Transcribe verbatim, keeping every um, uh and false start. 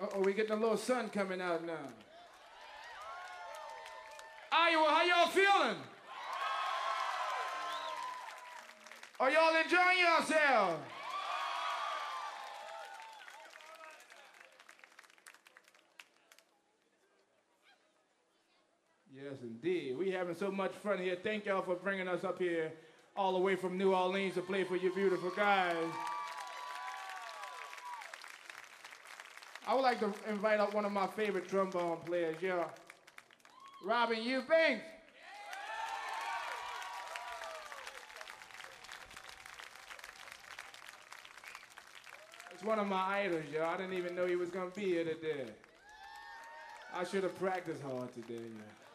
Uh-oh, we getting a little sun coming out now. Iowa, how y'all feeling? Are y'all enjoying yourselves? Yes, indeed. We having so much fun here. Thank y'all for bringing us up here all the way from New Orleans to play for you beautiful guys. I would like to invite up one of my favorite trombone players, yeah. Robin Eubanks. It's one of my idols, yo. I didn't even know he was gonna be here today. I should have practiced hard today, yeah.